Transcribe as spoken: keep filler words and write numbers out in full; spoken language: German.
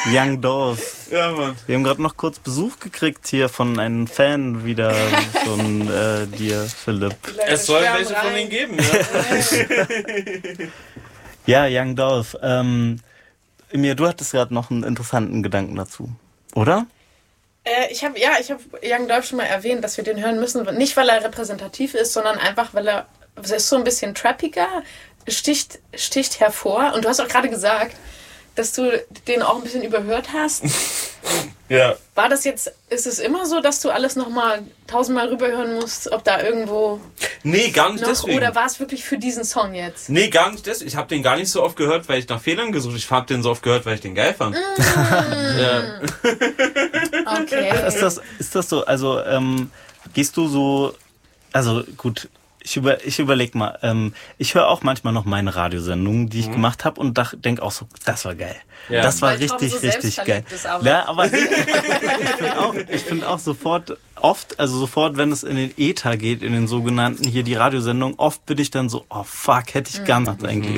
Young Dolph. Ja, Mann. Wir haben gerade noch kurz Besuch gekriegt hier von einem Fan wieder von äh, dir, Philipp. Es soll welche rein. Von denen geben, ja. Ja, Young Dolph. Ähm, Emir, du hattest gerade noch einen interessanten Gedanken dazu, oder? Äh, ich habe ja, ich habe Young Dolph schon mal erwähnt, dass wir den hören müssen. Nicht, weil er repräsentativ ist, sondern einfach, weil er, er ist so ein bisschen trappiger, sticht, sticht hervor. Und du hast auch gerade gesagt, dass du den auch ein bisschen überhört hast. Ja. War das jetzt, ist es immer so, dass du alles nochmal tausendmal rüberhören musst, ob da irgendwo... Nee, gar nicht noch, deswegen. Oder war es wirklich für diesen Song jetzt? Nee, gar nicht deswegen. Ich habe den gar nicht so oft gehört, weil ich nach Fehlern gesucht. Ich habe den so oft gehört, weil ich den geil fand. Mm. Ja. Okay. Ist das, ist das so, also ähm, gehst du so, also gut... Ich, über, ich überleg mal, ähm, ich höre auch manchmal noch meine Radiosendungen, die ich mhm. gemacht habe und denke auch so, das war geil. Ja. Das war Weil richtig, so richtig geil. Aber. Ja, aber ich, ich finde auch, ich find auch sofort, oft, also sofort, wenn es in den Äther geht, in den sogenannten, hier die Radiosendung, oft bin ich dann so, oh fuck, hätte ich gar nicht eigentlich